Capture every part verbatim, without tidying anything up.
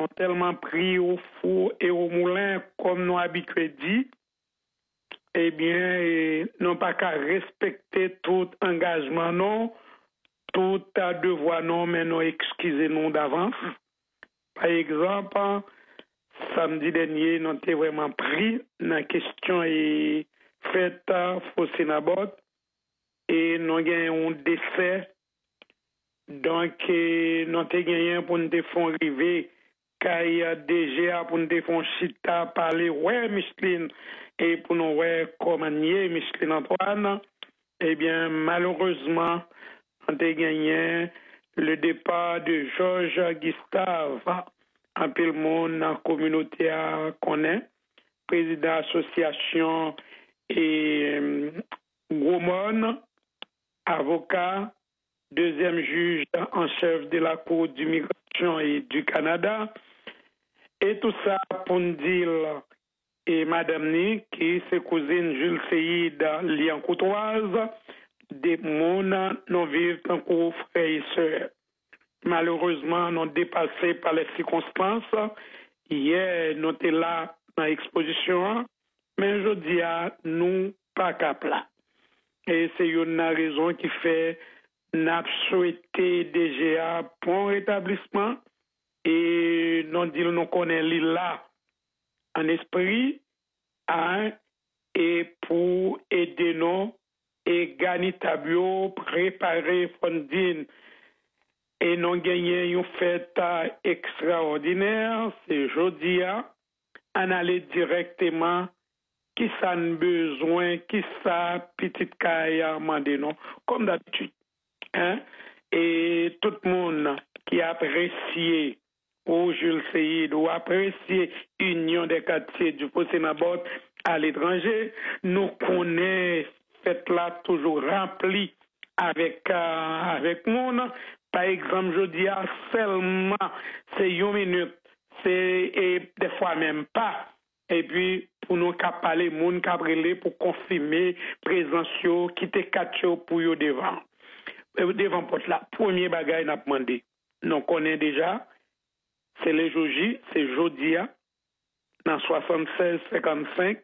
nous tellement pris au four et au moulin, comme nous habitués dit, eh bien, et non pas qu'à respecter tout engagement, non, tout devoir, non, mais nous excusez-nous d'avance. Par exemple, samedi dernier, nous avons vraiment pris la question et faite fausse nabot et nous avons un décès. Donc, nous avons gagné pour nous faire arriver qu'il y a D G A pour nous faire chita parler, ouais, Micheline, et pour nous ouais, comment Micheline Antoine. Eh bien, malheureusement, on a gagné le départ de Georges Gustave, un peu le monde dans la communauté à connaître, président d'association et euh, Goumon, avocat, deuxième juge en chef de la Cour d'immigration et du Canada. Et tout ça pour nous dire, et Madame Ni, qui est ses cousines Jules Seyid, Lian Courtoise, des mona non vivent en cours frères et sœurs. Malheureusement, nous dépassé par les circonstances. Hier, nous étions là dans l'exposition, mais je dis à nous pas cap là. Et c'est une raison qui fait n'a souhaité D G A pour rétablissement et nous dit nous connaît là en esprit hein, et pour aider nous et gagner tableau, préparer fondine et nous gagner une fête extraordinaire, c'est jeudi en aller directement qui ça a besoin, qui ça petite caille à demander non, comme d'habitude. Hein? Et tout le monde qui apprécie ou Jules Seyid ou apprécie Union des quartiers du Fossénabot à l'étranger, nous connaissons fête là toujours remplie avec euh, avec monde. Par exemple, je dis à seulement c'est une minute, c'est et des fois même pas. Et puis pour nous parler, monde cabrelé pour confirmer présence qui te catch pour yo devant. Devant porte là, premier bagage n'a demandé. Nous connaissons déjà, c'est le Joji, c'est Jodia, dans soixante-seize cinquante-cinq,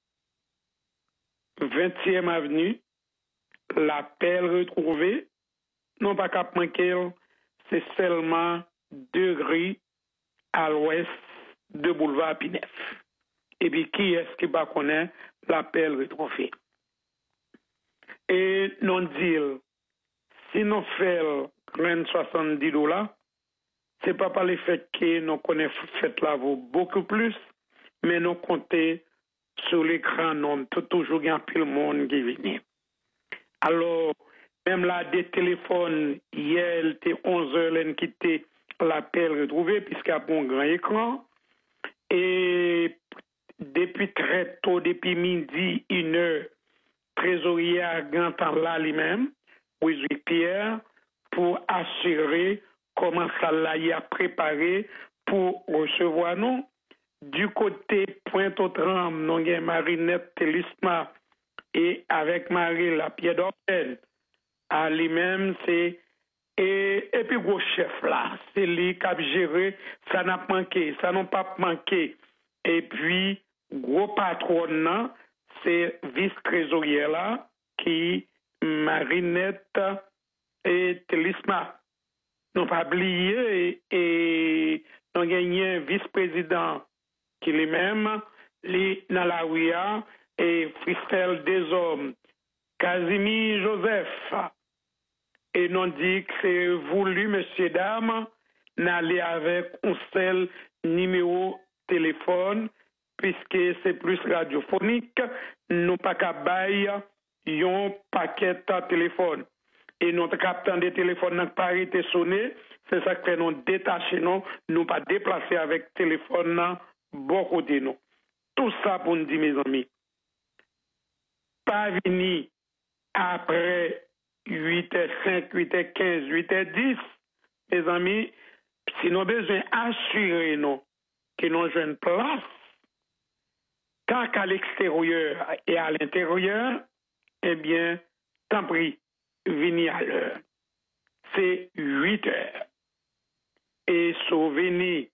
vingtième avenue, l'appel retrouvé, non pas qu'à manquer, c'est seulement deux grilles à l'ouest de boulevard Pinef. Et puis qui est-ce qui va connaître l'appel retrouvé? Et non dire, si nous faisons soixante-dix dollars, ce n'est pas par le fait que nous connaissons fait là vaut beaucoup plus, mais nous comptons sur l'écran, non, toujours il y a plus le monde qui vient. Alors, même là, des téléphones, hier, il était onze heures, il quitté l'appel retrouvé, puisqu'il y a un grand écran. Et depuis très tôt, depuis midi, une heure, trésorier à grand temps là lui-même, oui, Pierre, pour assurer comment ça l'a y a préparé pour recevoir nous. Du côté Pointe-aux-Trembles, nous avons Marinette Télisma et avec Marie la pied d'Ortel. À lui-même, c'est et, et puis gros chef là, c'est lui qui a géré, ça n'a pas manqué, ça n'a pas manqué. Et puis, gros patron là, c'est vice-trésorier là, qui Marinette et Télisma. Nous pas oublié et nous gagné un vice-président qui lui-même, lui dans la U I A et Fristel des hommes, Casimir Joseph. Et nous dit que c'est voulu, messieurs, dames, d'aller avec un seul numéro téléphone, puisque c'est plus radiophonique, nous pas qu'à bailler un paquet de téléphone. Et notre capitaine de téléphone n'a pas été sonné, c'est ça que nous détacher, nous, nous pas déplacer avec téléphone, beaucoup de nous. Tout ça pour nous dire, mes amis, pas venir après huit heures cinq, huit heures quinze, huit heures dix, mes amis, si nous avons besoin d'assurer nous que nous avons une place, tant qu'à l'extérieur et à l'intérieur, eh bien, tant pis, venez à l'heure. C'est huit heures. Et si vous venez